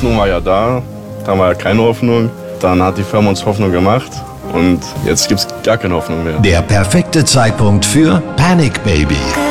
Hoffnung war ja da. Da war ja keine Hoffnung. Dann hat die Firma uns Hoffnung gemacht. Und jetzt gibt's gar keine Hoffnung mehr. Der perfekte Zeitpunkt für Panic Baby.